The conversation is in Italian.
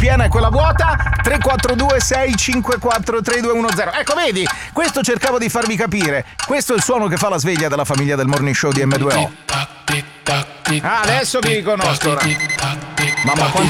piena e quella vuota. 342 654 3210. Ecco, vedi, questo cercavo di farvi capire. Questo è il suono che fa la sveglia della famiglia del Morning Show di M2O. Adesso vi riconosco. Mamma,